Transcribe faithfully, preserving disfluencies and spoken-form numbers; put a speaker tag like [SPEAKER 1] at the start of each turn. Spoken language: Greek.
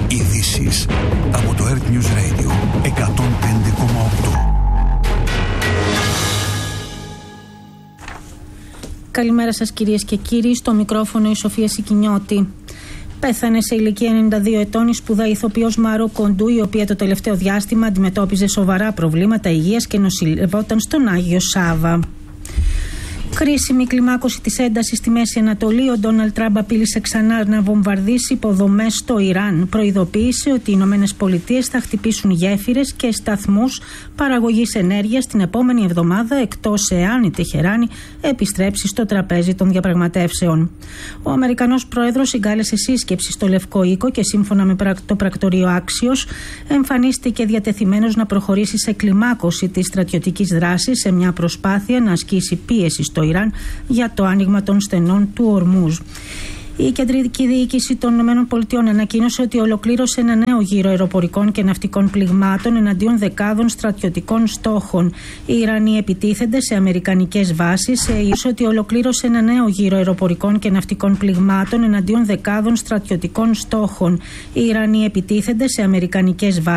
[SPEAKER 1] Ειδήσεις από το Earth News Radio εκατόν πέντε κόμμα οκτώ.
[SPEAKER 2] Καλημέρα σας κυρίες και κύριοι, στο μικρόφωνο η Σοφία Σικινιώτη. Πέθανε σε ηλικία ενενήντα δύο ετών η σπουδαία ηθοποιός Μαρό Κοντού, η οποία το τελευταίο διάστημα αντιμετώπιζε σοβαρά προβλήματα υγείας και νοσηλευόταν στον Άγιο Σάβα. Κρίσιμη κλιμάκωση της έντασης στη Μέση Ανατολή. Ο Ντόναλντ Τραμπ απείλησε ξανά να βομβαρδίσει υποδομές στο Ιράν. Προειδοποίησε ότι οι Ηνωμένες Πολιτείες θα χτυπήσουν γέφυρες και σταθμούς παραγωγής ενέργειας την επόμενη εβδομάδα, εκτός εάν η Τεχεράνη επιστρέψει στο τραπέζι των διαπραγματεύσεων. Ο Αμερικανός πρόεδρος συγκάλεσε σύσκεψη στο Λευκό Οίκο και σύμφωνα με το πρακτορείο Άξιος εμφανίστηκε διατεθειμένος να προχωρήσει σε κλιμάκωση της στρατιωτικής δράσης σε μια προσπάθεια να ασκήσει πίεση στο Ιράν για το άνοιγμα των στενών του Ορμούζ. Η κεντρική διοίκηση των ΗΠΑ ανακοίνωσε ότι ολοκλήρωσε ένα νέο γύρο αεροπορικών και ναυτικών πληγμάτων εναντίον δεκάδων στρατιωτικών στόχων. Οι Ιρανοί επιτίθενται σε αμερικανικές βάσεις. Είπε ότι ολοκλήρωσε ένα νέο γύρο αεροπορικών και ναυτικών πληγμάτων εναντίον δεκάδων στρατιωτικών στόχων. Οι Ιρανοί επιτίθενται σε αμερικανικές βάσεις.